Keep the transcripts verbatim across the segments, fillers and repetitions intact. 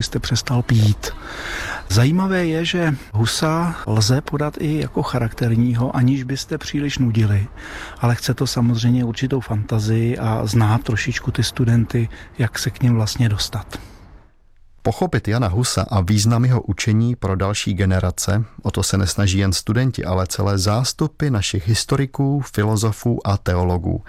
byste přestal pít. Zajímavé je, že Husa lze podat i jako charakterního, aniž byste příliš nudili, ale chce to samozřejmě určitou fantazii a znát trošičku ty studenty, jak se k nim vlastně dostat. Pochopit Jana Husa a význam jeho učení pro další generace, o to se nesnaží jen studenti, ale celé zástupy našich historiků, filozofů a teologů.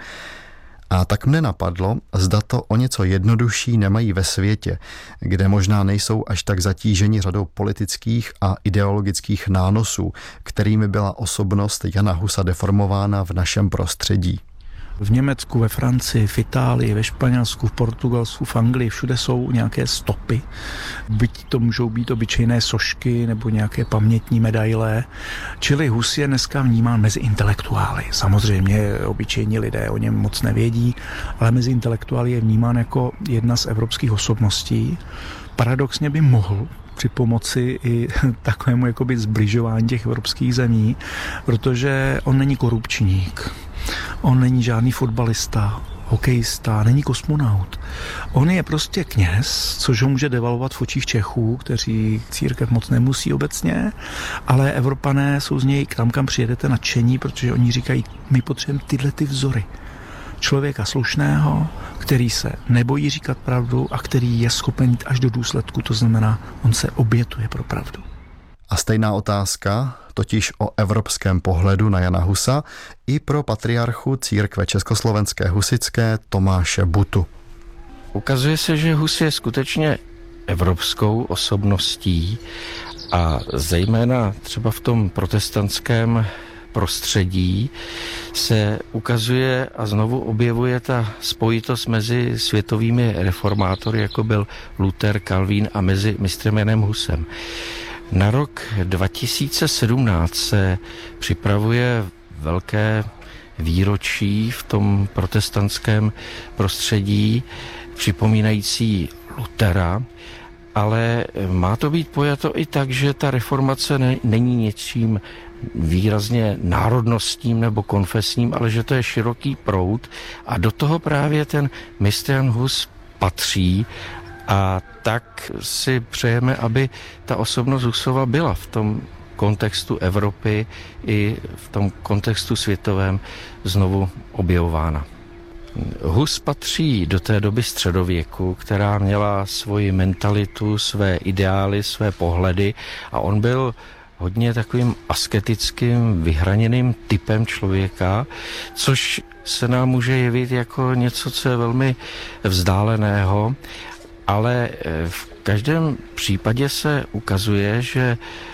A tak mne napadlo, zda to o něco jednodušší nemají ve světě, kde možná nejsou až tak zatíženi řadou politických a ideologických nánosů, kterými byla osobnost Jana Husa deformována v našem prostředí. V Německu, ve Francii, v Itálii, ve Španělsku, v Portugalsku, v Anglii, všude jsou nějaké stopy. Byť to můžou být obyčejné sošky nebo nějaké pamětní medaile. Čili Hus je dneska vnímán mezi intelektuály. Samozřejmě obyčejní lidé o něm moc nevědí, ale mezi intelektuály je vnímán jako jedna z evropských osobností. Paradoxně by mohl při pomoci i takovému jakoby zbližování těch evropských zemí, protože on není korupčník. On není žádný fotbalista, hokejista, není kosmonaut. On je prostě kněz, což ho může devalvovat v očích Čechů, kteří církev moc nemusí obecně, ale Evropané jsou z něj, tam kam přijedete, nadšení, protože oni říkají, my potřebujeme tyhle ty vzory. Člověka slušného, který se nebojí říkat pravdu a který je schopen jít až do důsledku, to znamená, on se obětuje pro pravdu. A stejná otázka, totiž o evropském pohledu na Jana Husa, i pro patriarchu církve československé husitské Tomáše Butu. Ukazuje se, že Hus je skutečně evropskou osobností a zejména třeba v tom protestantském prostředí se ukazuje a znovu objevuje ta spojitost mezi světovými reformátory, jako byl Luther, Calvin, a mezi mistrem Janem Husem. Na rok dva tisíce sedmnáct se připravuje velké výročí v tom protestantském prostředí, připomínající Luthera, ale má to být pojato i tak, že ta reformace ne, není něčím výrazně národnostním nebo konfesním, ale že to je široký proud a do toho právě ten mistr Jan Hus patří. A tak si přejeme, aby ta osobnost Husova byla v tom kontextu Evropy i v tom kontextu světovém znovu objevována. Hus patří do té doby středověku, která měla svoji mentalitu, své ideály, své pohledy a on byl hodně takovým asketickým, vyhraněným typem člověka, což se nám může jevit jako něco, co je velmi vzdáleného, ale v každém případě se ukazuje, že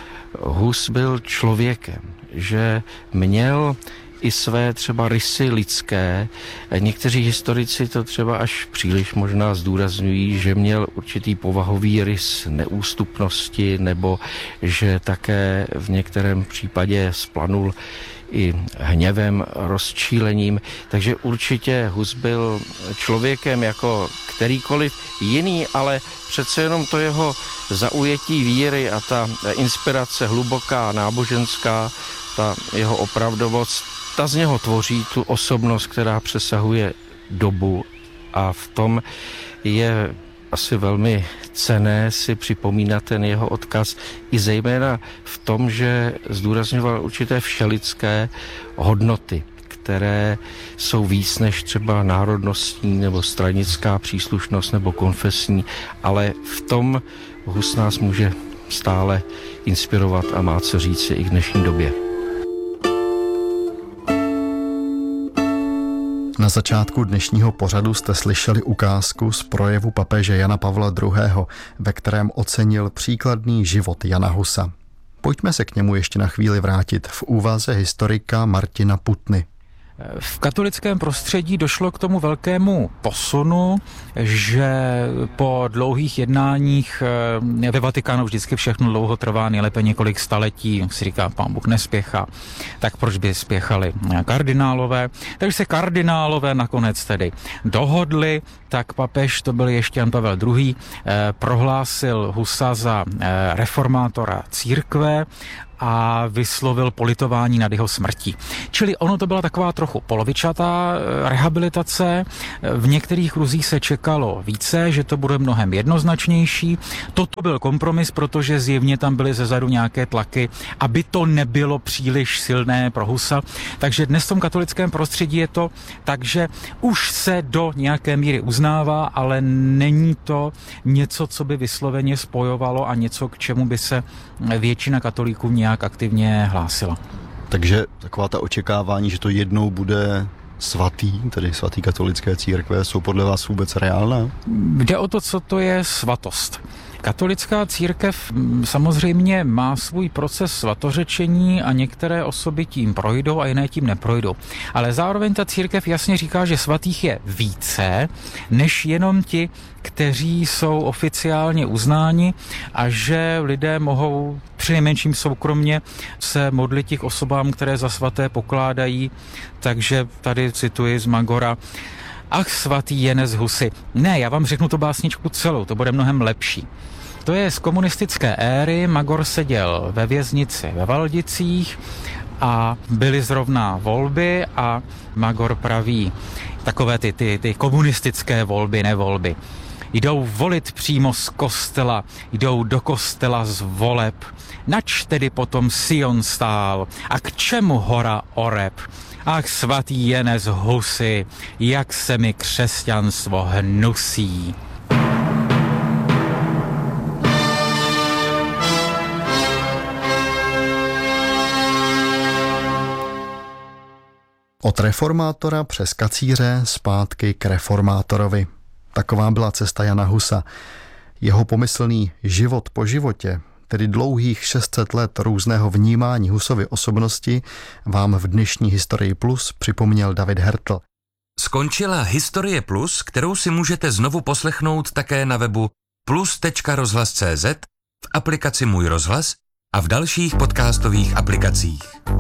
Hus byl člověkem, že měl i své třeba rysy lidské. Někteří historici to třeba až příliš možná zdůrazňují, že měl určitý povahový rys neústupnosti nebo že také v některém případě splanul i hněvem, rozčílením. Takže určitě Hus byl člověkem jako kterýkoliv jiný, ale přece jenom to jeho zaujetí víry a ta inspirace hluboká, náboženská, ta jeho opravdovost, ta z něho tvoří tu osobnost, která přesahuje dobu a v tom je asi velmi cenné si připomínat ten jeho odkaz i zejména v tom, že zdůrazňoval určité všelidské hodnoty, které jsou víc než třeba národnostní nebo stranická příslušnost nebo konfesní, ale v tom Hus nás může stále inspirovat a má co říci i v dnešní době. Na začátku dnešního pořadu jste slyšeli ukázku z projevu papeže Jana Pavla druhého., ve kterém ocenil příkladný život Jana Husa. Pojďme se k němu ještě na chvíli vrátit v úvaze historika Martina Putny. V katolickém prostředí došlo k tomu velkému posunu, že po dlouhých jednáních ve Vatikánu vždycky všechno dlouho trvá, nejlépe několik staletí, jak si říká, pán Bůh nespěchá, tak proč by spěchali kardinálové. Takže se kardinálové nakonec tedy dohodli, tak papež, to byl ještě Jan Pavel druhý., prohlásil Husa za reformátora církve a vyslovil politování nad jeho smrtí. Čili ono to byla taková trochu polovičatá rehabilitace. V některých kruzích se čekalo více, že to bude mnohem jednoznačnější. Toto byl kompromis, protože zjevně tam byly zezadu nějaké tlaky, aby to nebylo příliš silné pro Husa. Takže dnes v tom katolickém prostředí je to tak, že už se do nějaké míry uznává, ale není to něco, co by vysloveně spojovalo a něco, k čemu by se většina katolíků nějak aktivně hlásila. Takže taková ta očekávání, že to jednou bude svatý, tedy svatý katolické církve, jsou podle vás vůbec reálná? Jde o to, co to je svatost. Katolická církev samozřejmě má svůj proces svatořečení a některé osoby tím projdou a jiné tím neprojdou. Ale zároveň ta církev jasně říká, že svatých je více, než jenom ti, kteří jsou oficiálně uznáni a že lidé mohou přinejmenším soukromně se modlit těch osobám, které za svaté pokládají. Takže tady cituji z Magora: ach, svatý Jenes Husy. Ne, já vám řeknu tu básničku celou, to bude mnohem lepší. To je z komunistické éry. Magor seděl ve věznici ve Valdicích a byly zrovna volby a Magor praví takové ty, ty, ty komunistické volby, nevolby. Jdou volit přímo z kostela, jdou do kostela z voleb. Nač tedy potom Sion stál a k čemu hora Oreb? Ach, svatý Jenes Husy, jak se mi křesťanstvo hnusí. Od reformátora přes kacíře zpátky k reformátorovi. Taková byla cesta Jana Husa. Jeho pomyslný život po životě, tedy dlouhých šest set let různého vnímání Husovy osobnosti, vám v dnešní Historii Plus připomněl David Hertl. Skončila Historie Plus, kterou si můžete znovu poslechnout také na webu plus tečka rozhlas tečka cé zet, v aplikaci Můj rozhlas a v dalších podcastových aplikacích.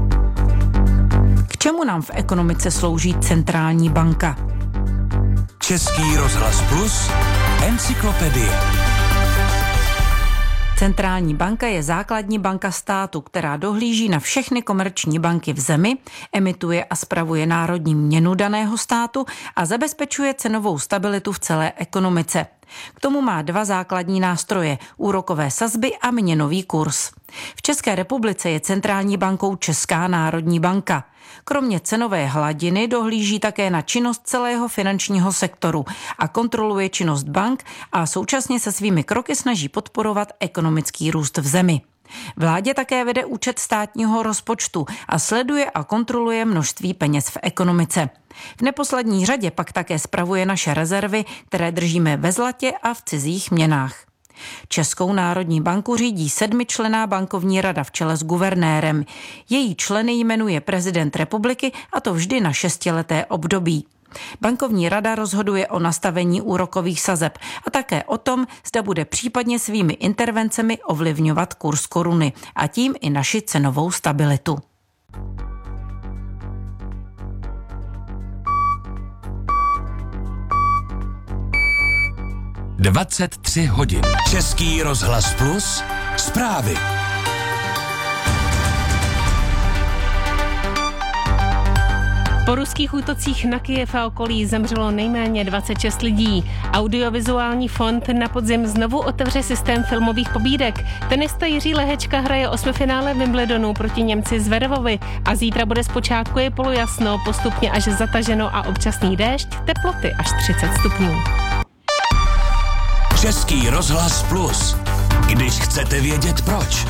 K čemu nám v ekonomice slouží centrální banka? Český rozhlas Plus, encyklopedie. Centrální banka je základní banka státu, která dohlíží na všechny komerční banky v zemi, emituje a spravuje národní měnu daného státu a zabezpečuje cenovou stabilitu v celé ekonomice. K tomu má dva základní nástroje, úrokové sazby a měnový kurz. V České republice je centrální bankou Česká národní banka. Kromě cenové hladiny dohlíží také na činnost celého finančního sektoru a kontroluje činnost bank a současně se svými kroky snaží podporovat ekonomický růst v zemi. Vládě také vede účet státního rozpočtu a sleduje a kontroluje množství peněz v ekonomice. V neposlední řadě pak také spravuje naše rezervy, které držíme ve zlatě a v cizích měnách. Českou národní banku řídí sedmičlenná bankovní rada v čele s guvernérem. Její členy jmenuje prezident republiky a to vždy na šestileté období. Bankovní rada rozhoduje o nastavení úrokových sazeb a také o tom, zda bude případně svými intervencemi ovlivňovat kurz koruny a tím i naši cenovou stabilitu. dvacet tři hodin. Český rozhlas Plus, zprávy. Po ruských útocích na Kyjev a okolí zemřelo nejméně dvacet šest lidí. Audiovizuální fond na podzim znovu otevře systém filmových pobídek. Tenista Jiří Lehečka hraje osmifinále Wimbledonu proti Němci Zverevovi a zítra bude zpočátku je polojasno, postupně až zataženo a občasný déšť, teploty až třicet stupňů. Český rozhlas Plus. Když chcete vědět proč.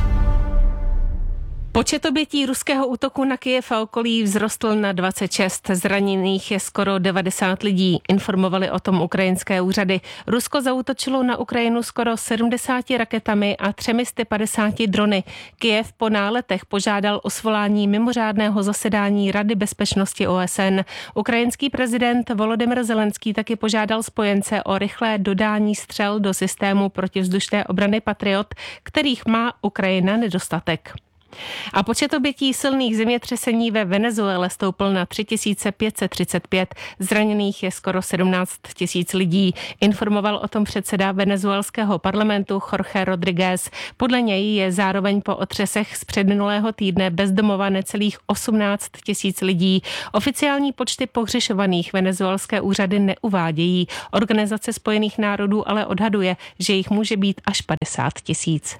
Počet obětí ruského útoku na Kyjev a okolí vzrostl na dvacet šest. Zraněných je skoro devadesát lidí. Informovali o tom ukrajinské úřady. Rusko zaútočilo na Ukrajinu skoro sedmdesáti raketami a třemi sty padesáti drony. Kyjev po náletech požádal o svolání mimořádného zasedání Rady bezpečnosti O S N. Ukrajinský prezident Volodymyr Zelenský taky požádal spojence o rychlé dodání střel do systému protivzdušné obrany Patriot, kterých má Ukrajina nedostatek. A počet obětí silných zemětřesení ve Venezuele stoupl na tři tisíce pět set třicet pět, zraněných je skoro sedmnáct tisíc lidí. Informoval o tom předseda venezuelského parlamentu Jorge Rodríguez. Podle něj je zároveň po otřesech z předminulého týdne bezdomova necelých osmnáct tisíc lidí. Oficiální počty pohřešovaných venezuelské úřady neuvádějí. Organizace Spojených národů ale odhaduje, že jich může být až padesát tisíc.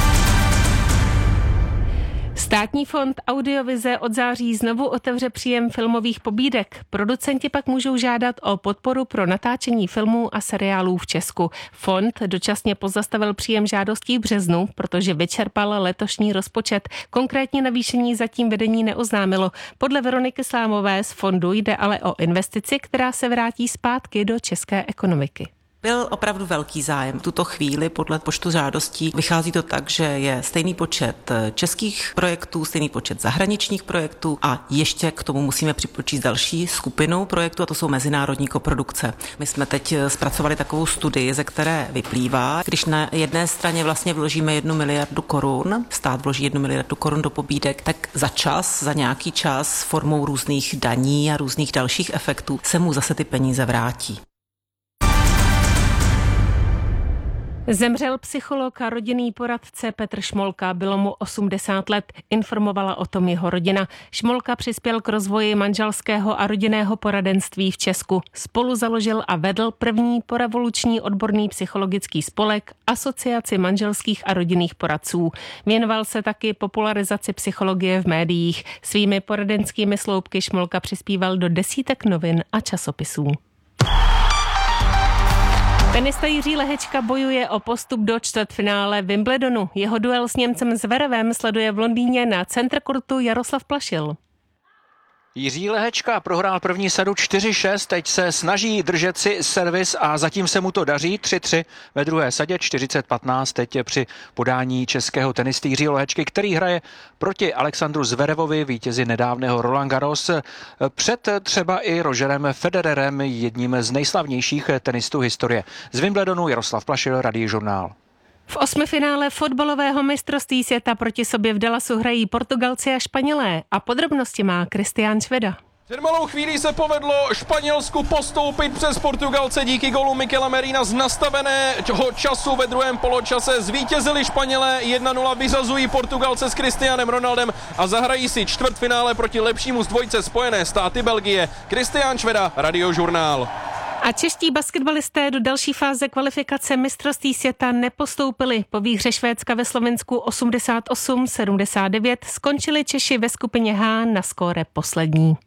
Státní fond audiovize od září znovu otevře příjem filmových pobídek. Producenti pak můžou žádat o podporu pro natáčení filmů a seriálů v Česku. Fond dočasně pozastavil příjem žádostí v březnu, protože vyčerpal letošní rozpočet. Konkrétní navýšení zatím vedení neoznámilo. Podle Veroniky Slámové z fondu jde ale o investici, která se vrátí zpátky do české ekonomiky. Byl opravdu velký zájem. V tuto chvíli podle počtu žádostí vychází to tak, že je stejný počet českých projektů, stejný počet zahraničních projektů a ještě k tomu musíme připočíst další skupinu projektů, a to jsou mezinárodní koprodukce. My jsme teď zpracovali takovou studii, ze které vyplývá, když na jedné straně vlastně vložíme jednu miliardu korun, stát vloží jednu miliardu korun do pobídek, tak za čas, za nějaký čas formou různých daní a různých dalších efektů se mu zase ty peníze vrátí. Zemřel psycholog a rodinný poradce Petr Šmolka, bylo mu osmdesát let, informovala o tom jeho rodina. Šmolka přispěl k rozvoji manželského a rodinného poradenství v Česku. Spolu založil a vedl první porevoluční odborný psychologický spolek Asociaci manželských a rodinných poradců. Věnoval se taky popularizaci psychologie v médiích. Svými poradenskými sloupky Šmolka přispíval do desítek novin a časopisů. Tenista Jiří Lehečka bojuje o postup do čtvrtfinále Wimbledonu. Jeho duel s Němcem Zverevem sleduje v Londýně na Center Courtu Jaroslav Plašil. Jiří Lehečka prohrál první sadu čtyři šest, teď se snaží držet si servis a zatím se mu to daří. tři tři ve druhé sadě, čtyřicet patnáct teď je při podání českého tenisty Jiřího Lehečky, který hraje proti Alexandru Zverevovi, vítězi nedávného Roland Garros, před třeba i Rogerem Federerem, jedním z nejslavnějších tenistů historie. Z Wimbledonu Jaroslav Plašil, Radiožurnál. V osmifinále fotbalového mistrovství světa proti sobě v Dallasu hrají Portugalci a Španělé a podrobnosti má Kristián Šveda. Před malou chvílí se povedlo Španělsku postoupit přes Portugalce díky gólu Mikela Merina z nastaveného času ve druhém poločase. Zvítězili Španělé, jedna nula vyřazují Portugalce s Cristianem Ronaldem a zahrají si čtvrtfinále proti lepšímu z dvojce Spojené státy Belgie. Kristián Šveda, Radiožurnál. A čeští basketbalisté do další fáze kvalifikace mistrovství světa nepostoupili. Po výhře Švédska ve Slovensku osmdesát osm sedmdesát devět skončili Češi ve skupině H na skóre poslední.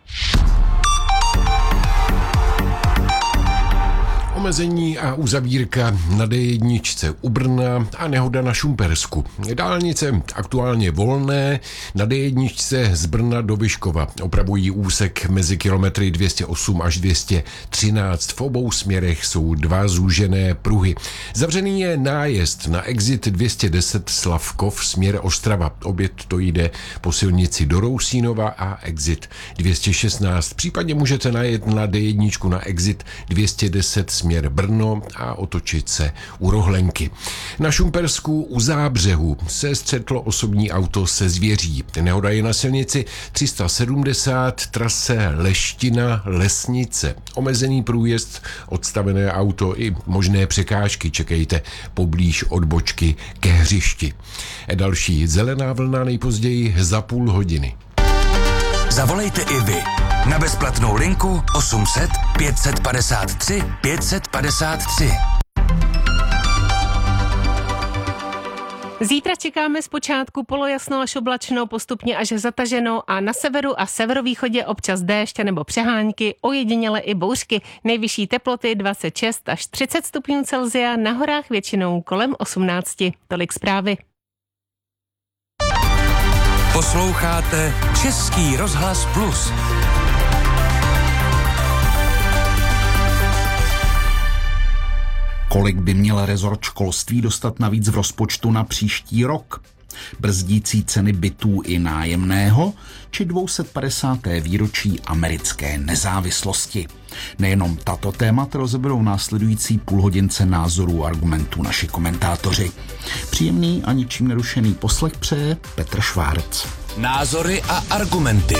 Omezení a uzavírka na D jedna u Brna a nehoda na Šumpersku. Dálnice aktuálně volné, na D jedna z Brna do Vyškova opravují úsek mezi kilometry dvě stě osm až dvě stě třináct. V obou směrech jsou dva zúžené pruhy. Zavřený je nájezd na exit dvě stě deset Slavkov směr Ostrava. Oběd to jde po silnici do Rousínova a exit dvě stě šestnáct. Případně můžete najet na D jedna na exit dvě stě deset směr Brno a otočit se u Rohlenky. Na Šumpersku u Zábřehu se střetlo osobní auto se zvěří. Nehoda je na silnici tři sta sedmdesát, trase Leština Lesnice. Omezený průjezd, odstavené auto i možné překážky čekejte poblíž odbočky ke hřišti. Další zelená vlna nejpozději za půl hodiny. Zavolejte i vy na bezplatnou linku osm set pět set padesát tři pět set padesát tři. Zítra čekáme zpočátku polojasno až oblačno, postupně až zataženo a na severu a severovýchodě občas déšť nebo přehánky, ojediněle i bouřky. Nejvyšší teploty dvacet šest až třicet stupňů Celsia, na horách většinou kolem osmnáct. Tolik zprávy. Posloucháte Český rozhlas Plus. Kolik by měl rezort školství dostat navíc v rozpočtu na příští rok? brzdící ceny bytů i nájemného či dvě stě padesáté výročí americké nezávislosti. Nejenom tato témata rozeberou následující půlhodince názorů a argumentů naši komentátoři. Příjemný a ničím nerušený poslech přeje Petr Švárc. Názory a argumenty.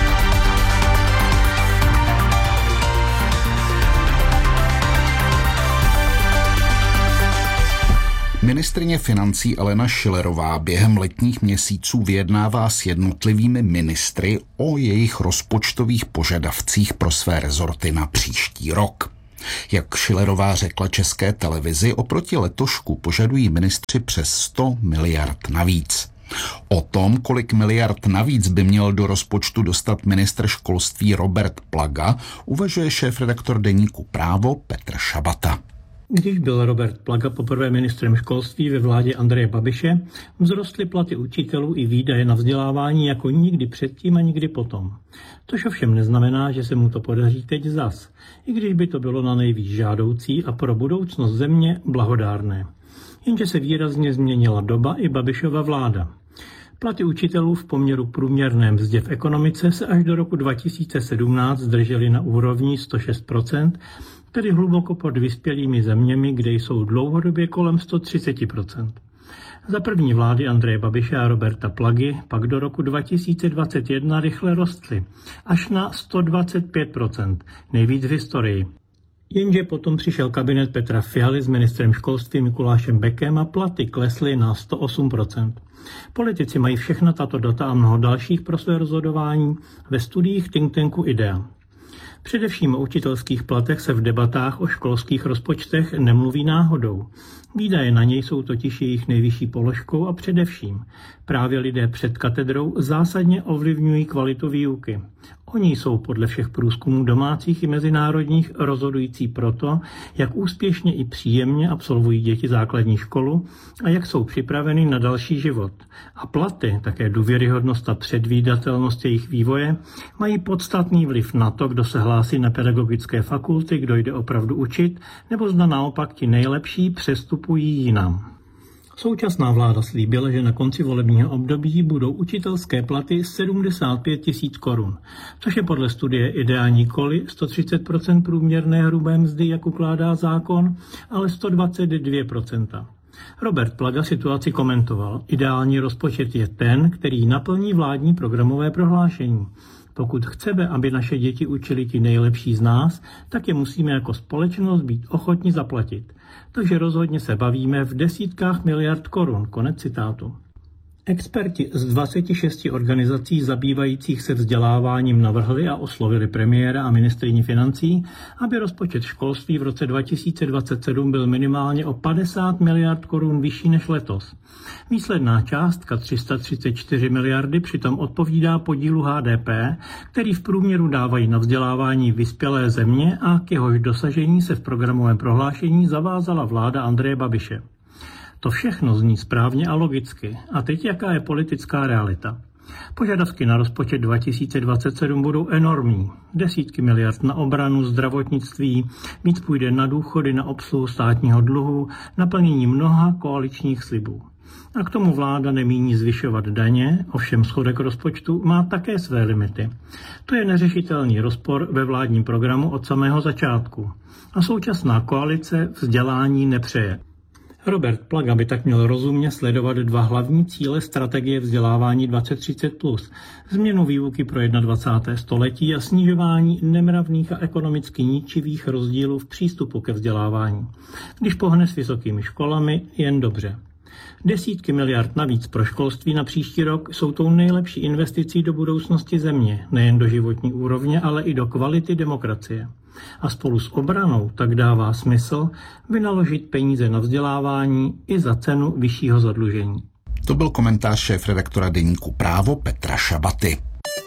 Ministryně financí Alena Schillerová během letních měsíců vyjednává s jednotlivými ministry o jejich rozpočtových požadavcích pro své rezorty na příští rok. Jak Schillerová řekla České televizi, oproti letošku požadují ministři přes sto miliard navíc. O tom, kolik miliard navíc by měl do rozpočtu dostat ministr školství Robert Plaga, uvažuje šéfredaktor deníku Právo Petr Šabata. Když byl Robert Plaga poprvé ministrem školství ve vládě Andreje Babiše, vzrostly platy učitelů i výdaje na vzdělávání jako nikdy předtím a nikdy potom. Tož ovšem neznamená, že se mu to podaří teď zas, i když by to bylo na nejvíc žádoucí a pro budoucnost země blahodárné. Jenže se výrazně změnila doba i Babišova vláda. Platy učitelů v poměru k průměrné mzdě v ekonomice se až do roku dva tisíce sedmnáct držely na úrovni sto šest procent, tedy hluboko pod vyspělými zeměmi, kde jsou dlouhodobě kolem sto třicet procent. Za první vlády Andreje Babiše a Roberta Plagy pak do roku dva tisíce dvacet jedna rychle rostly, až na sto dvacet pět procent, nejvíc v historii. Jenže potom přišel kabinet Petra Fialy s ministrem školství Mikulášem Bekem a platy klesly na sto osm procent. Politici mají všechna tato data a mnoho dalších pro své rozhodování ve studiích think tanku IDEA. Především o učitelských platech se v debatách o školských rozpočtech nemluví náhodou. Výdaje na něj jsou totiž jejich nejvyšší položkou a především právě lidé před katedrou zásadně ovlivňují kvalitu výuky. Oni jsou podle všech průzkumů domácích i mezinárodních rozhodující proto, jak úspěšně i příjemně absolvují děti základní školu a jak jsou připraveny na další život. A platy, také důvěryhodnost a předvídatelnost jejich vývoje, mají podstatný vliv na to, kdo se hlásí na pedagogické fakulty, kdo jde opravdu učit, nebo zda naopak ti nejlepší přestupují jinam. Současná vláda slíbila, že na konci volebního období budou učitelské platy sedmdesát pět tisíc korun, což je podle studie IDEA nikoli sto třicet procent průměrné hrubé mzdy, jak ukládá zákon, ale sto dvacet dvě procent. Robert Plaga situaci komentoval. Ideální rozpočet je ten, který naplní vládní programové prohlášení. Pokud chceme, aby naše děti učili ti nejlepší z nás, tak je musíme jako společnost být ochotni zaplatit. Takže rozhodně se bavíme v desítkách miliard korun. Konec citátu. Experti z dvaceti šesti organizací zabývajících se vzděláváním navrhli a oslovili premiéra a ministryni financí, aby rozpočet školství v roce dva tisíce dvacet sedm byl minimálně o padesát miliard korun vyšší než letos. Výsledná částka tři sta třicet čtyři miliardy přitom odpovídá podílu H D P, který v průměru dávají na vzdělávání vyspělé země a k jehož dosažení se v programovém prohlášení zavázala vláda Andreje Babiše. To všechno zní správně a logicky. A teď jaká je politická realita? Požadavky na rozpočet dva tisíce dvacet sedm budou enormní. Desítky miliard na obranu, zdravotnictví, víc půjde na důchody, na obsluhu státního dluhu, naplnění mnoha koaličních slibů. A k tomu vláda nemíní zvyšovat daně, ovšem schodek rozpočtu má také své limity. To je neřešitelný rozpor ve vládním programu od samého začátku. A současná koalice vzdělání nepřeje. Robert Plaga by tak měl rozumně sledovat dva hlavní cíle strategie vzdělávání dvacet třicet plus, změnu výuky pro dvacátého prvního století a snižování nemravných a ekonomicky ničivých rozdílů v přístupu ke vzdělávání. Když pohne s vysokými školami, jen dobře. Desítky miliard navíc pro školství na příští rok jsou tou nejlepší investicí do budoucnosti země, nejen do životní úrovně, ale i do kvality demokracie. A spolu s obranou tak dává smysl vynaložit peníze na vzdělávání i za cenu vyššího zadlužení. To byl komentář šéfredaktora deníku Právo Petra Šabaty.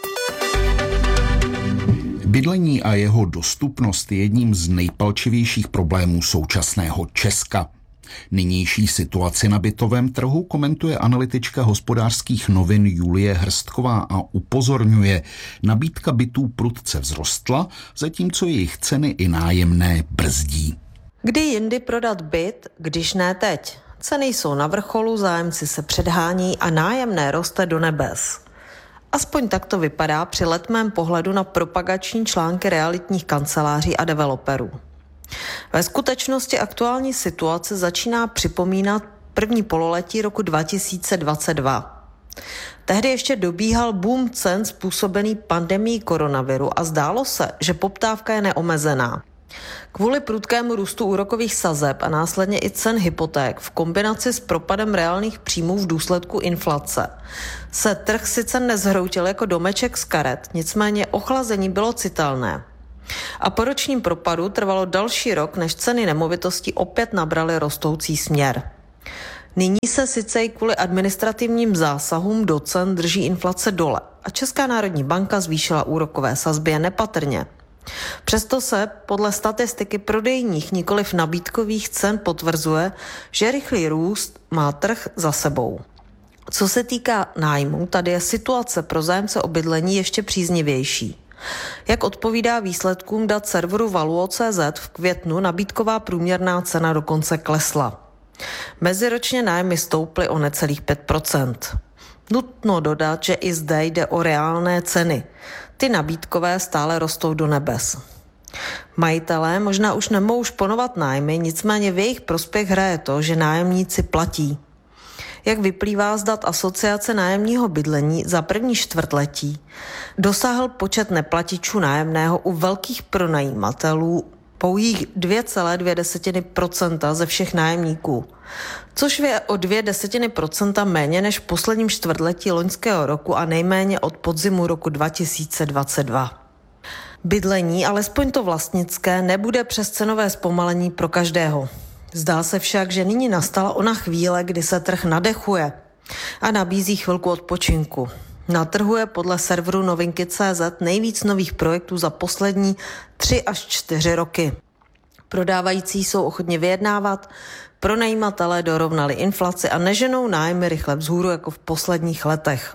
Bydlení a jeho dostupnost je jedním z nejpalčivějších problémů současného Česka. Nynější situaci na bytovém trhu komentuje analytička Hospodářských novin Julie Hrstková a upozorňuje, nabídka bytů prudce vzrostla, zatímco jejich ceny i nájemné brzdí. Kdy jindy prodat byt, když ne teď? Ceny jsou na vrcholu, zájemci se předhání a nájemné roste do nebes. Aspoň tak to vypadá při letmém pohledu na propagační články realitních kanceláří a developerů. Ve skutečnosti aktuální situace začíná připomínat první pololetí roku dva tisíce dvacet dva. Tehdy ještě dobíhal boom cen způsobený pandemií koronaviru a zdálo se, že poptávka je neomezená. Kvůli prudkému růstu úrokových sazeb a následně i cen hypoték v kombinaci s propadem reálných příjmů v důsledku inflace se trh sice nezhroutil jako domeček z karet, nicméně ochlazení bylo citelné. A po ročním propadu trvalo další rok, než ceny nemovitostí opět nabraly rostoucí směr. Nyní se sice i kvůli administrativním zásahům do cen drží inflace dole a Česká národní banka zvýšila úrokové sazby jen nepatrně. Přesto se podle statistiky prodejních, nikoliv nabídkových cen potvrzuje, že rychlý růst má trh za sebou. Co se týká nájmu, tady je situace pro zájemce o bydlení ještě příznivější. Jak odpovídá výsledkům dat serveru Valuo tečka cé zet, v květnu nabídková průměrná cena dokonce klesla. Meziročně nájmy stouply o necelých pět procent. Nutno dodat, že i zde jde o reálné ceny. Ty nabídkové stále rostou do nebes. Majitelé možná už nemohou šponovat nájmy, nicméně v jejich prospěch hraje to, že nájemníci platí. Jak vyplývá z dat Asociace nájemního bydlení, za první čtvrtletí dosáhl počet neplatičů nájemného u velkých pronajímatelů pouhých dvě celé dvě procenta ze všech nájemníků, což je o dvě desetiny procenta méně než v posledním čtvrtletí loňského roku a nejméně od podzimu roku dva tisíce dvacet dva. Bydlení, alespoň to vlastnické, nebude přes cenové zpomalení pro každého. Zdá se však, že nyní nastala ona chvíle, kdy se trh nadechuje a nabízí chvilku odpočinku. Na trhu je podle serveru novinky tečka cé zet nejvíc nových projektů za poslední tři až čtyři roky. Prodávající jsou ochotni vyjednávat, pronajímatelé dorovnali inflaci a neženou nájmy rychle vzhůru jako v posledních letech.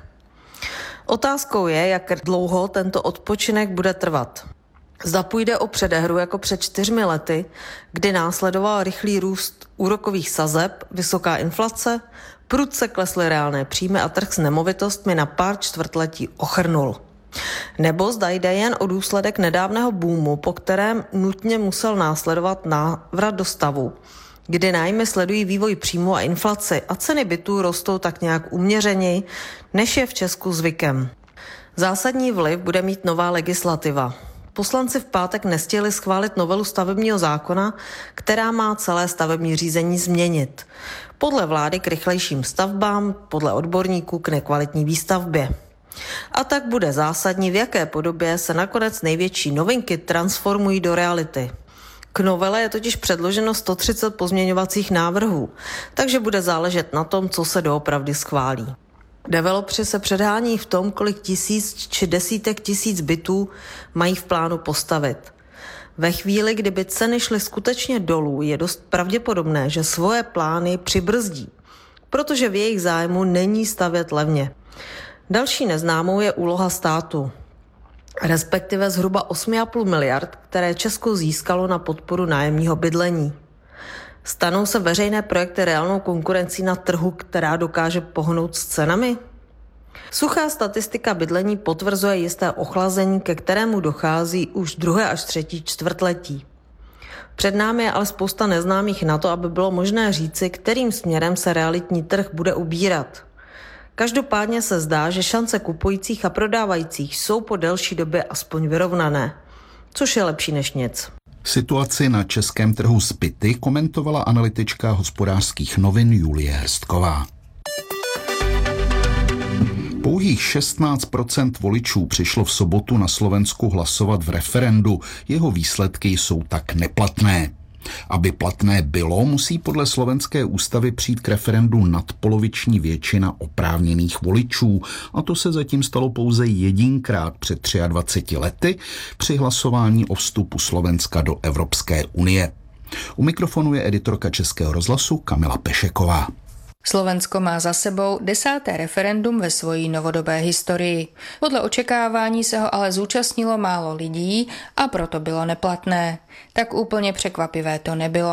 Otázkou je, jak dlouho tento odpočinek bude trvat. Zda půjde o předehru jako před čtyřmi lety, kdy následoval rychlý růst úrokových sazeb, vysoká inflace, prudce klesly reálné příjmy a trh s nemovitostmi na pár čtvrtletí ochrnul. Nebo zda jde jen o důsledek nedávného boomu, po kterém nutně musel následovat návrat do stavu, kdy nájmy sledují vývoj příjmu a inflaci a ceny bytů rostou tak nějak uměřeněji, než je v Česku zvykem. Zásadní vliv bude mít nová legislativa. Poslanci v pátek nestihli schválit novelu stavebního zákona, která má celé stavební řízení změnit. Podle vlády k rychlejším stavbám, podle odborníků k nekvalitní výstavbě. A tak bude zásadní, v jaké podobě se nakonec největší novinky transformují do reality. K novele je totiž předloženo sto třicet pozměňovacích návrhů, takže bude záležet na tom, co se doopravdy schválí. Developři se předhání v tom, kolik tisíc či desítek tisíc bytů mají v plánu postavit. Ve chvíli, kdyby ceny šly skutečně dolů, je dost pravděpodobné, že svoje plány přibrzdí, protože v jejich zájmu není stavět levně. Další neznámou je úloha státu, respektive zhruba osm celá pět miliard, které Česko získalo na podporu nájemního bydlení. Stanou se veřejné projekty reálnou konkurencí na trhu, která dokáže pohnout s cenami? Suchá statistika bydlení potvrzuje jisté ochlazení, ke kterému dochází už druhé až třetí čtvrtletí. Před námi je ale spousta neznámých na to, aby bylo možné říci, kterým směrem se realitní trh bude ubírat. Každopádně se zdá, že šance kupujících a prodávajících jsou po delší době aspoň vyrovnané, což je lepší než nic. Situaci na českém trhu s byty komentovala analytička Hospodářských novin Julie Hrstková. Pouhých šestnáct procent voličů přišlo v sobotu na Slovensku hlasovat v referendu. Jeho výsledky jsou tak neplatné. Aby platné bylo, musí podle slovenské ústavy přijít k referendu nadpoloviční většina oprávněných voličů. A to se zatím stalo pouze jedinkrát před dvaceti třemi lety při hlasování o vstupu Slovenska do Evropské unie. U mikrofonu je editorka Českého rozhlasu Kamila Pešeková. Slovensko má za sebou desáté referendum ve svojí novodobé historii. Podle očekávání se ho ale zúčastnilo málo lidí a proto bylo neplatné. Tak úplně překvapivé to nebylo.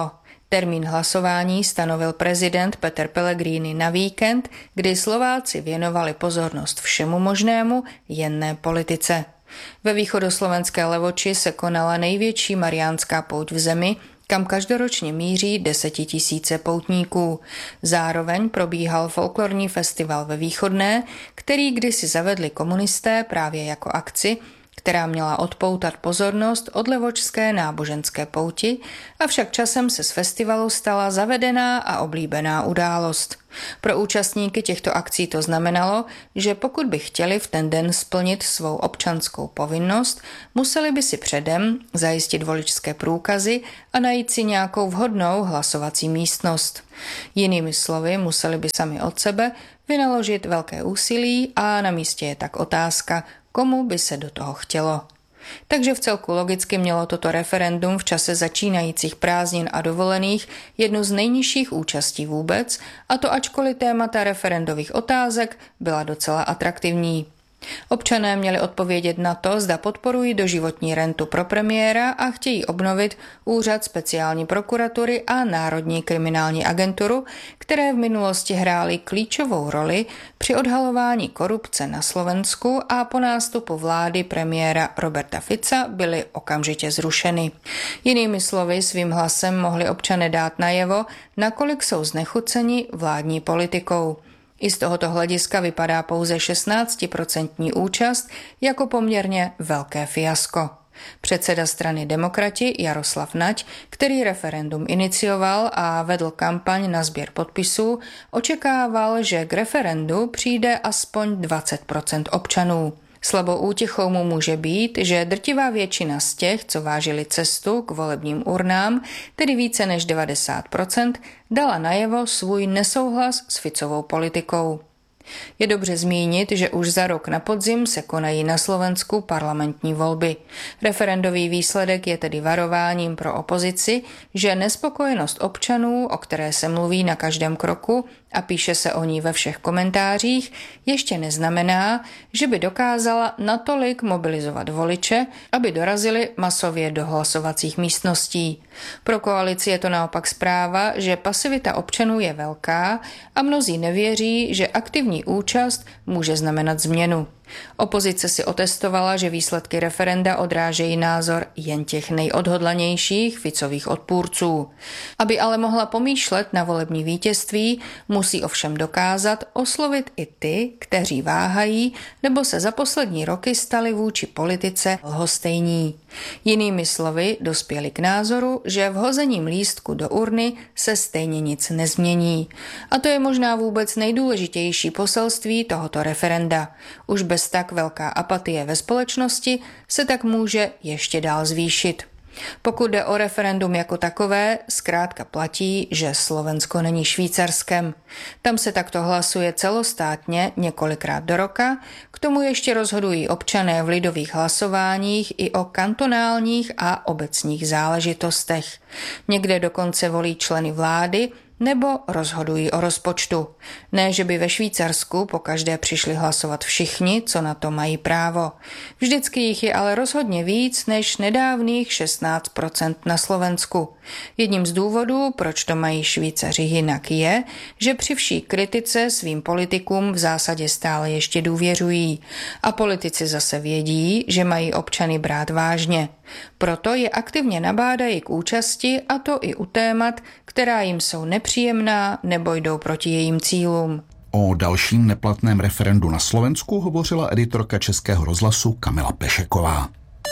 Termín hlasování stanovil prezident Peter Pellegrini na víkend, kdy Slováci věnovali pozornost všemu možnému, jen ne politice. Ve východoslovenské Levoči se konala největší mariánská pouť v zemi, kam každoročně míří desetitisíce poutníků. Zároveň probíhal folklorní festival ve Východné, který kdysi zavedli komunisté právě jako akci, která měla odpoutat pozornost od levočské náboženské pouti, avšak časem se z festivalu stala zavedená a oblíbená událost. Pro účastníky těchto akcí to znamenalo, že pokud by chtěli v ten den splnit svou občanskou povinnost, museli by si předem zajistit voličské průkazy a najít si nějakou vhodnou hlasovací místnost. Jinými slovy, museli by sami od sebe vynaložit velké úsilí a na místě je tak otázka, komu by se do toho chtělo. Takže v celku logicky mělo toto referendum v čase začínajících prázdnin a dovolených jednu z nejnižších účastí vůbec, a to ačkoliv témata referendových otázek byla docela atraktivní. Občané měli odpovědět na to, zda podporují doživotní rentu pro premiéra a chtějí obnovit úřad speciální prokuratury a Národní kriminální agenturu, které v minulosti hrály klíčovou roli při odhalování korupce na Slovensku a po nástupu vlády premiéra Roberta Fica byly okamžitě zrušeny. Jinými slovy, svým hlasem mohli občané dát najevo, nakolik jsou znechuceni vládní politikou. I z tohoto hlediska vypadá pouze šestnáctiprocentní účast jako poměrně velké fiasko. Předseda strany Demokrati Jaroslav Nať, který referendum inicioval a vedl kampaň na sběr podpisů, očekával, že k referendu přijde aspoň dvacet procent občanů. Slabou útěchou mu může být, že drtivá většina z těch, co vážili cestu k volebním urnám, tedy více než devadesát procent, dala najevo svůj nesouhlas s Ficovou politikou. Je dobře zmínit, že už za rok na podzim se konají na Slovensku parlamentní volby. Referendový výsledek je tedy varováním pro opozici, že nespokojenost občanů, o které se mluví na každém kroku a píše se o ní ve všech komentářích, ještě neznamená, že by dokázala natolik mobilizovat voliče, aby dorazili masově do hlasovacích místností. Pro koalici je to naopak zpráva, že pasivita občanů je velká a mnozí nevěří, že aktivní účast může znamenat změnu. Opozice si otestovala, že výsledky referenda odrážejí názor jen těch nejodhodlanějších Ficových odpůrců. Aby ale mohla pomýšlet na volební vítězství, musí ovšem dokázat oslovit i ty, kteří váhají nebo se za poslední roky stali vůči politice lhostejní. Jinými slovy dospěli k názoru, že vhozením lístku do urny se stejně nic nezmění. A to je možná vůbec nejdůležitější poselství tohoto referenda. Už bez tak velká apatie ve společnosti se tak může ještě dál zvýšit. Pokud jde o referendum jako takové, zkrátka platí, že Slovensko není Švýcarskem. Tam se takto hlasuje celostátně několikrát do roka, k tomu ještě rozhodují občané v lidových hlasováních i o kantonálních a obecních záležitostech. Někde dokonce volí členy vlády, nebo rozhodují o rozpočtu. Ne, že by ve Švýcarsku pokaždé přišli hlasovat všichni, co na to mají právo. Vždycky jich je ale rozhodně víc než nedávných šestnáct procent na Slovensku. Jedním z důvodů, proč to mají Švýcaři jinak, je, že při vší kritice svým politikům v zásadě stále ještě důvěřují. A politici zase vědí, že mají občany brát vážně. Proto je aktivně nabádají k účasti, a to i u témat, která jim jsou nepříjemná nebo jdou proti jejím cílům. O dalším neplatném referendu na Slovensku hovořila editorka Českého rozhlasu Kamila Pešeková.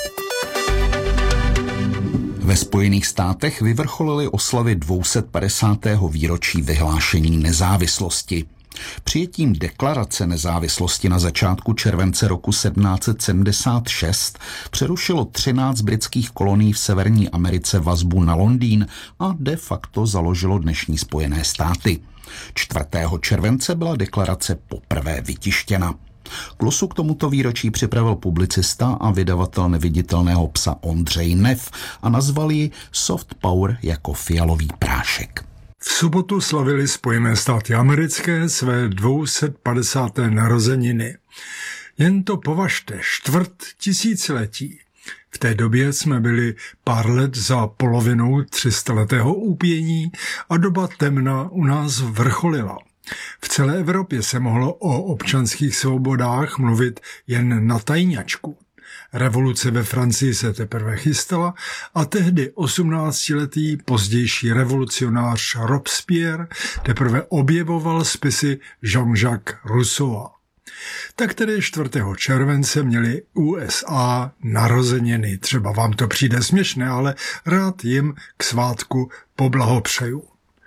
Ve Spojených státech vyvrcholily oslavy dvě stě padesátého výročí vyhlášení nezávislosti. Přijetím deklarace nezávislosti na začátku července roku sedmnáct set sedmdesát šest přerušilo třináct britských kolonií v Severní Americe vazbu na Londýn a de facto založilo dnešní Spojené státy. čtvrtého července byla deklarace poprvé vytištěna. Glosu k tomuto výročí připravil publicista a vydavatel Neviditelného psa Ondřej Neff a nazval ji Soft Power jako fialový prášek. V sobotu slavili Spojené státy americké své dvě stě padesáté narozeniny. Jen to považte, čtvrt tisíciletí. V té době jsme byli pár let za polovinou třistaletého úpění a doba temna u nás vrcholila. V celé Evropě se mohlo o občanských svobodách mluvit jen na tajňačku. Revoluce ve Francii se teprve chystala a tehdy osmnáctiletý pozdější revolucionář Robespierre teprve objevoval spisy Jean-Jacques Rousseaua. Tak tedy čtvrtého července měli U S A narozeniny. Třeba vám to přijde směšné, ale rád jim k svátku poblahopřeju.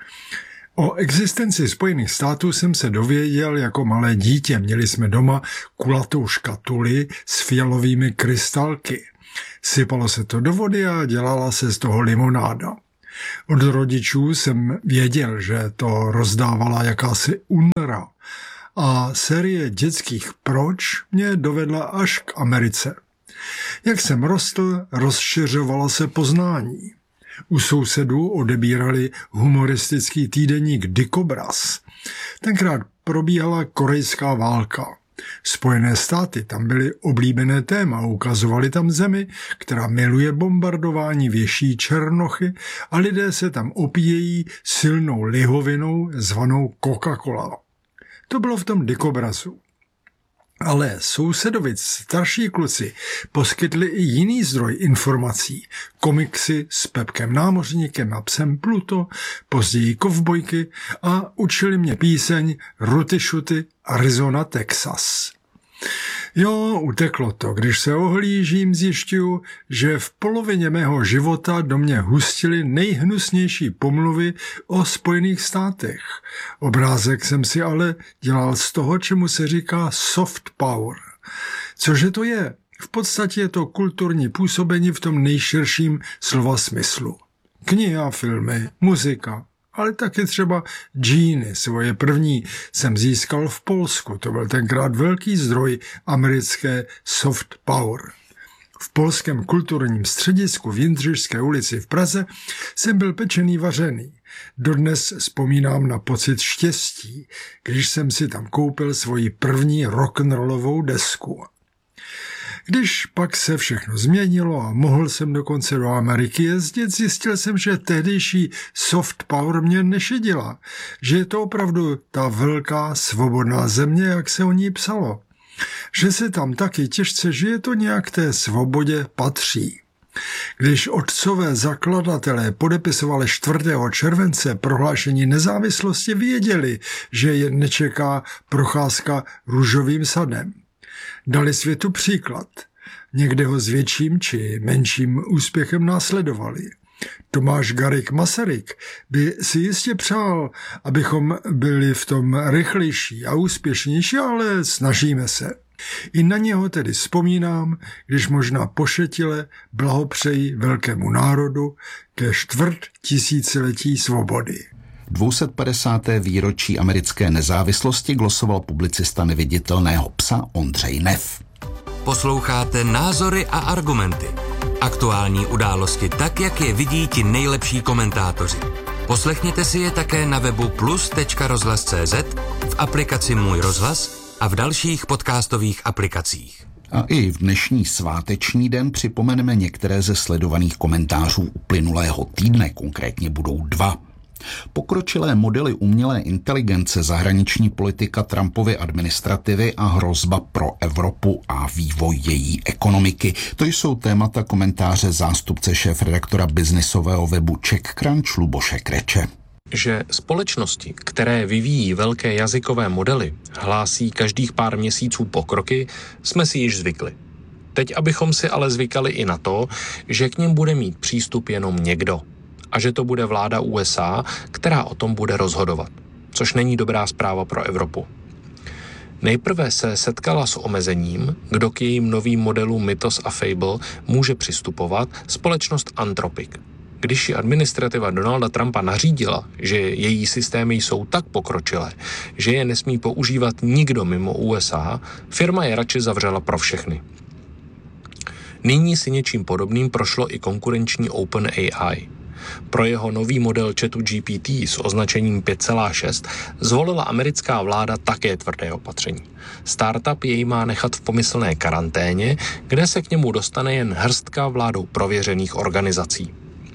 O existenci Spojených států jsem se dověděl jako malé dítě. Měli jsme doma kulatou škatuli s fialovými krystalky. Sypalo se to do vody a dělala se z toho limonáda. Od rodičů jsem věděl, že to rozdávala jakási U N R A. A série dětských Proč mě dovedla až k Americe. Jak jsem rostl, rozšiřovalo se poznání. U sousedů odebírali humoristický týdeník Dikobraz. Tenkrát probíhala korejská válka. Spojené státy tam byly oblíbené téma, ukazovali tam zemi, která miluje bombardování, věší černochy a lidé se tam opíjejí silnou lihovinou zvanou Coca-Cola. To bylo v tom Dikobrazu. Ale sousedovi starší kluci poskytli i jiný zdroj informací. Komiksy s Pepkem námořníkem a psem Pluto, později kovbojky a učili mě píseň Ruty Šuty Arizona, Texas. Jo, uteklo to. Když se ohlížím, zjišťuju, že v polovině mého života do mě hustily nejhnusnější pomluvy o Spojených státech. Obrázek jsem si ale dělal z toho, čemu se říká soft power. Cože to je? V podstatě je to kulturní působení v tom nejširším slova smyslu. Knihy a filmy, muzika, ale taky třeba džíny. Svoje první jsem získal v Polsku. To byl tenkrát velký zdroj americké soft power. V polském kulturním středisku v Jindřišské ulici v Praze jsem byl pečený vařený. Dodnes vzpomínám na pocit štěstí, když jsem si tam koupil svoji první rock'n'rollovou desku. Když pak se všechno změnilo a mohl jsem dokonce do Ameriky jezdit, zjistil jsem, že tehdejší soft power mě nešidila, že je to opravdu ta velká svobodná země, jak se o ní psalo. Že se tam taky těžce žije, to nějak té svobodě patří. Když otcové zakladatelé podepisovali čtvrtého července prohlášení nezávislosti, věděli, že je nečeká procházka růžovým sadem. Dali světu příklad. Někde ho s větším či menším úspěchem následovali. Tomáš Garrigue Masaryk by si jistě přál, abychom byli v tom rychlejší a úspěšnější, ale snažíme se. I na něho tedy vzpomínám, když možná pošetile blahopřeji velkému národu ke čtvrt tisíciletí svobody. dvě stě padesáté výročí americké nezávislosti glosoval publicista Neviditelného psa Ondřej Neff. Posloucháte Názory a argumenty. Aktuální události tak, jak je vidí ti nejlepší komentátoři. Poslechněte si je také na webu plus tečka rozhlas tečka cé zet, v aplikaci Můj rozhlas a v dalších podcastových aplikacích. A i v dnešní sváteční den připomeneme některé ze sledovaných komentářů uplynulého týdne, konkrétně budou dva. Pokročilé modely umělé inteligence, zahraniční politika Trumpovy administrativy a hrozba pro Evropu a vývoj její ekonomiky. To jsou témata komentáře zástupce šéfredaktora biznisového webu CzechCrunch Luboše Kreče. Že společnosti, které vyvíjí velké jazykové modely, hlásí každých pár měsíců pokroky, jsme si již zvykli. Teď abychom si ale zvykali i na to, že k nim bude mít přístup jenom někdo. A že to bude vláda U S A, která o tom bude rozhodovat. Což není dobrá zpráva pro Evropu. Nejprve se setkala s omezením, kdo k jejím novým modelům Mythos a Fable může přistupovat, společnost Anthropic. Když ji administrativa Donalda Trumpa nařídila, že její systémy jsou tak pokročilé, že je nesmí používat nikdo mimo U S A, firma je radši zavřela pro všechny. Nyní si něčím podobným prošlo i konkurenční OpenAI. Pro jeho nový model chatu G P T s označením pět celá šest zvolila americká vláda také tvrdé opatření. Startup jej má nechat v pomyslné karanténě, kde se k němu dostane jen hrstka vládou prověřených organizací.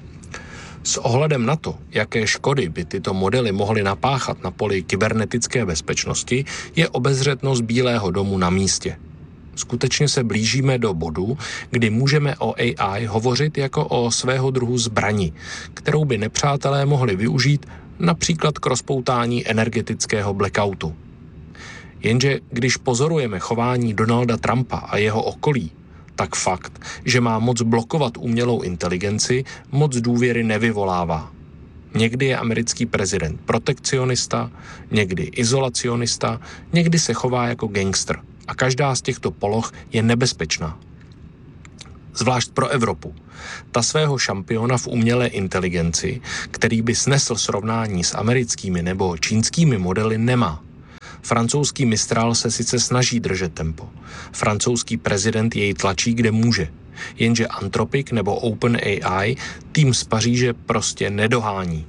S ohledem na to, jaké škody by tyto modely mohly napáchat na poli kybernetické bezpečnosti, je obezřetnost Bílého domu na místě. Skutečně se blížíme do bodu, kdy můžeme o A I hovořit jako o svého druhu zbrani, kterou by nepřátelé mohli využít například k rozpoutání energetického blackoutu. Jenže když pozorujeme chování Donalda Trumpa a jeho okolí, tak fakt, že má moc blokovat umělou inteligenci, moc důvěry nevyvolává. Někdy je americký prezident protekcionista, někdy izolacionista, někdy se chová jako gangster. A každá z těchto poloh je nebezpečná. Zvlášť pro Evropu. Ta svého šampiona v umělé inteligenci, který by snesl srovnání s americkými nebo čínskými modely, nemá. Francouzský Mistral se sice snaží držet tempo. Francouzský prezident jej tlačí, kde může. Jenže Anthropic nebo OpenAI tým z Paříže prostě nedohání.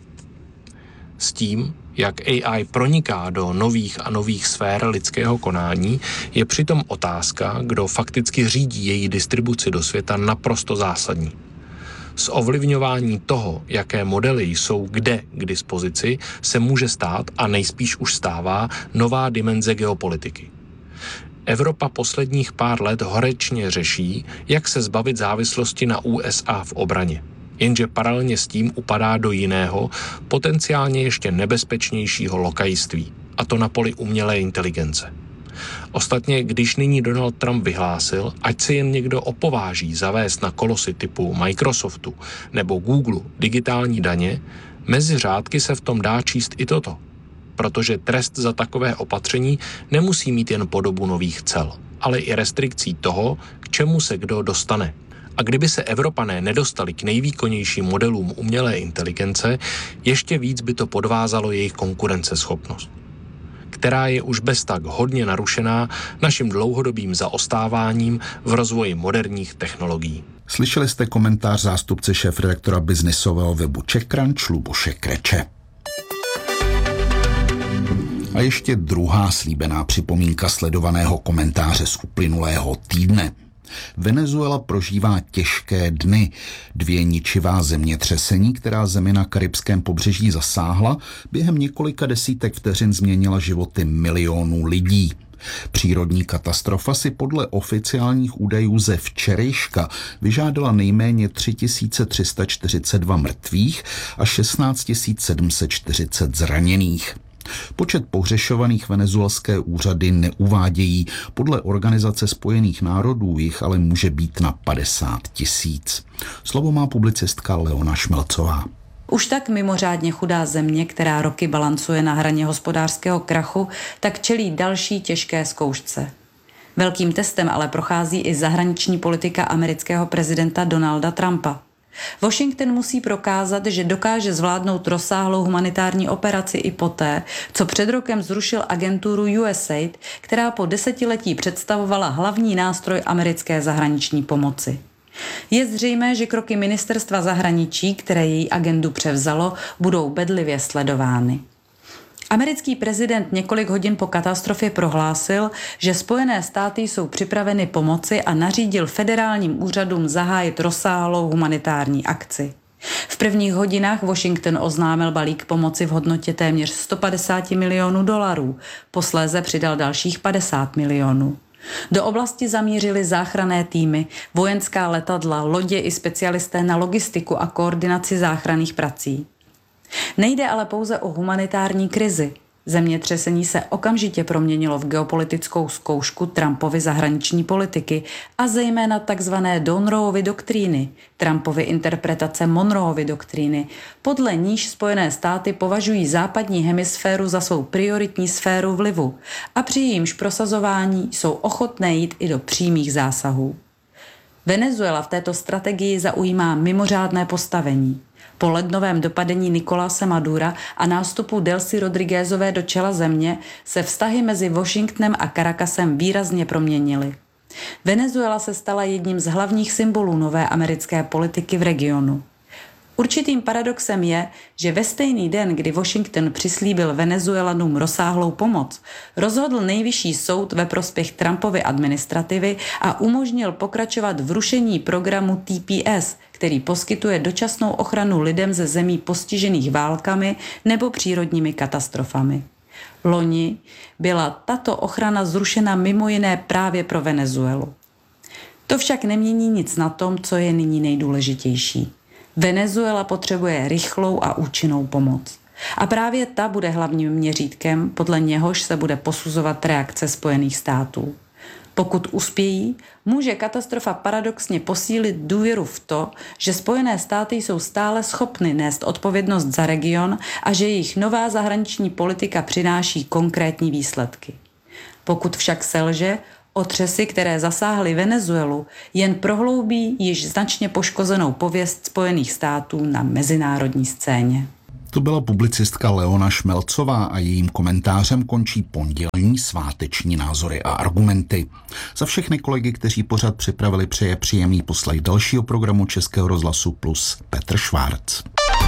S tím, jak A I proniká do nových a nových sfér lidského konání, je přitom otázka, kdo fakticky řídí její distribuci do světa, naprosto zásadní. Z ovlivňování toho, jaké modely jsou kde k dispozici, se může stát a nejspíš už stává nová dimenze geopolitiky. Evropa posledních pár let horečně řeší, jak se zbavit závislosti na U S A v obraně. Jenže paralelně s tím upadá do jiného, potenciálně ještě nebezpečnějšího lokajství, a to na poli umělé inteligence. Ostatně, když nyní Donald Trump vyhlásil, ať se jen někdo opováží zavést na kolosy typu Microsoftu nebo Google digitální daně, mezi řádky se v tom dá číst i toto. Protože trest za takové opatření nemusí mít jen podobu nových cel, ale i restrikcí toho, k čemu se kdo dostane. A kdyby se Evropané nedostali k nejvýkonnějším modelům umělé inteligence, ještě víc by to podvázalo jejich konkurenceschopnost, která je už bez tak hodně narušená naším dlouhodobým zaostáváním v rozvoji moderních technologií. Slyšeli jste komentář zástupce šéfredaktora biznisového webu CzechCrunch Luboše Kreče. A ještě druhá slíbená připomínka sledovaného komentáře z uplynulého týdne. Venezuela prožívá těžké dny. Dvě ničivá zemětřesení, která zemi na karibském pobřeží zasáhla, během několika desítek vteřin změnila životy milionů lidí. Přírodní katastrofa si podle oficiálních údajů ze včerejška vyžádala nejméně tři tisíce tři sta čtyřicet dva mrtvých a šestnáct tisíc sedm set čtyřicet zraněných. Počet pohřešovaných venezuelské úřady neuvádějí, podle Organizace spojených národů jich ale může být na padesát tisíc. Slovo má publicistka Leona Šmelcová. Už tak mimořádně chudá země, která roky balancuje na hraně hospodářského krachu, tak čelí další těžké zkoušce. Velkým testem ale prochází i zahraniční politika amerického prezidenta Donalda Trumpa. Washington musí prokázat, že dokáže zvládnout rozsáhlou humanitární operaci i poté, co před rokem zrušil agenturu U S A I D, která po desetiletí představovala hlavní nástroj americké zahraniční pomoci. Je zřejmé, že kroky ministerstva zahraničí, které její agendu převzalo, budou bedlivě sledovány. Americký prezident několik hodin po katastrofě prohlásil, že Spojené státy jsou připraveny pomoci a nařídil federálním úřadům zahájit rozsáhlou humanitární akci. V prvních hodinách Washington oznámil balík pomoci v hodnotě téměř sto padesát milionů dolarů, posléze přidal dalších padesát milionů. Do oblasti zamířili záchranné týmy, vojenská letadla, lodě i specialisté na logistiku a koordinaci záchranných prací. Nejde ale pouze o humanitární krizi. Zemětřesení se okamžitě proměnilo v geopolitickou zkoušku Trumpovy zahraniční politiky a zejména takzvané Monroeovy doktríny, Trumpovy interpretace Monroeovy doktríny, podle níž Spojené státy považují západní hemisféru za svou prioritní sféru vlivu a při jejímž prosazování jsou ochotné jít i do přímých zásahů. Venezuela v této strategii zaujímá mimořádné postavení. Po lednovém dopadení Nicolase Madura a nástupu Delcy Rodriguezové do čela země se vztahy mezi Washingtonem a Caracasem výrazně proměnily. Venezuela se stala jedním z hlavních symbolů nové americké politiky v regionu. Určitým paradoxem je, že ve stejný den, kdy Washington přislíbil Venezuelanům rozsáhlou pomoc, rozhodl nejvyšší soud ve prospěch Trumpovy administrativy a umožnil pokračovat v rušení programu T P S, který poskytuje dočasnou ochranu lidem ze zemí postižených válkami nebo přírodními katastrofami. Loni byla tato ochrana zrušena mimo jiné právě pro Venezuelu. To však nemění nic na tom, co je nyní nejdůležitější. Venezuela potřebuje rychlou a účinnou pomoc. A právě ta bude hlavním měřítkem, podle něhož se bude posuzovat reakce Spojených států. Pokud uspějí, může katastrofa paradoxně posílit důvěru v to, že Spojené státy jsou stále schopny nést odpovědnost za region a že jejich nová zahraniční politika přináší konkrétní výsledky. Pokud však selže, otřesy, které zasáhly Venezuelu, jen prohloubí již značně poškozenou pověst Spojených států na mezinárodní scéně. To byla publicistka Leona Šmelcová a jejím komentářem končí pondělní sváteční názory a argumenty. Za všechny kolegy, kteří pořad připravili, přeje příjemný poslech dalšího programu Českého rozhlasu Plus Petr Švárc.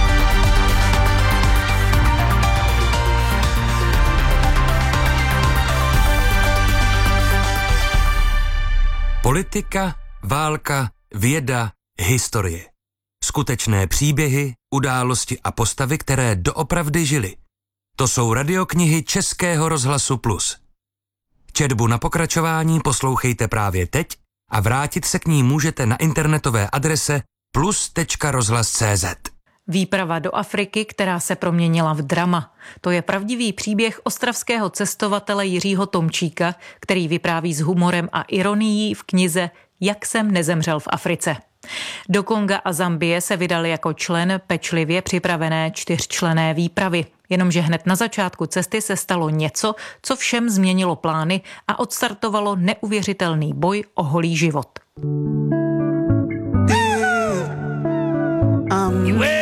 Politika, válka, věda, historie. Skutečné příběhy, události a postavy, které doopravdy žily. To jsou radioknihy Českého rozhlasu Plus. Četbu na pokračování poslouchejte právě teď a vrátit se k ní můžete na internetové adrese plus tečka rozhlas tečka cé zet. Výprava do Afriky, která se proměnila v drama. To je pravdivý příběh ostravského cestovatele Jiřího Tomčíka, který vypráví s humorem a ironií v knize Jak jsem nezemřel v Africe. Do Konga a Zambie se vydal jako člen pečlivě připravené čtyřčlenné výpravy. Jenomže hned na začátku cesty se stalo něco, co všem změnilo plány a odstartovalo neuvěřitelný boj o holý život. Um,